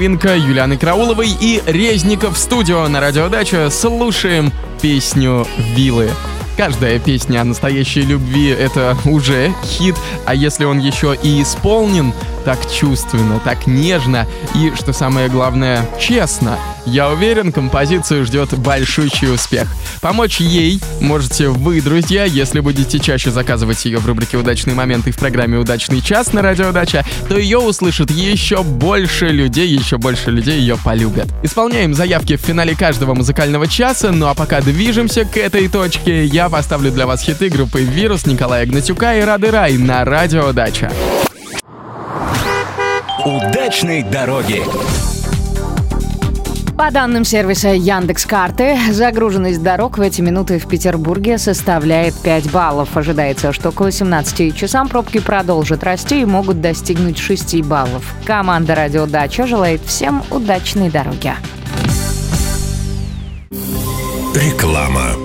Инка, Юлианы Карауловой и Резников в студио на Радио Дача. Слушаем песню «Вилы». Каждая песня о настоящей любви — это уже хит, а если он еще и исполнен так чувственно, так нежно и, что самое главное, честно, я уверен, композицию ждет большущий успех. Помочь ей можете вы, друзья, если будете чаще заказывать ее в рубрике «Удачные моменты» в программе «Удачный час» на Радио Дача, то ее услышат еще больше людей ее полюбят. Исполняем заявки в финале каждого музыкального часа, ну а пока движемся к этой точке, я поставлю для вас хиты группы «Вирус», Николая Гнатюка и Рады Рай на Радио Дача. Удачной дороги! По данным сервиса Яндекс.Карты, загруженность дорог в эти минуты в Петербурге составляет 5 баллов. Ожидается, что к 18 часам пробки продолжат расти и могут достигнуть 6 баллов. Команда «Радио Дача» желает всем удачной дороги. Реклама.